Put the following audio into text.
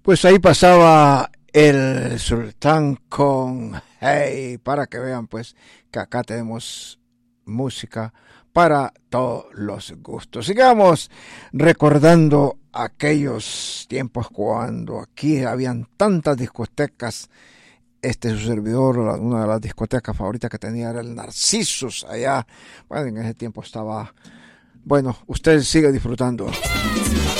Pues ahí pasaba el Sultán con Hey, para que vean pues que acá tenemos música para todos los gustos. Sigamos recordando aquellos tiempos cuando aquí habían tantas discotecas. Su servidor, una de las discotecas favoritas que tenía era el Narcisos allá. Bueno, en ese tiempo estaba... Bueno, usted sigue disfrutando.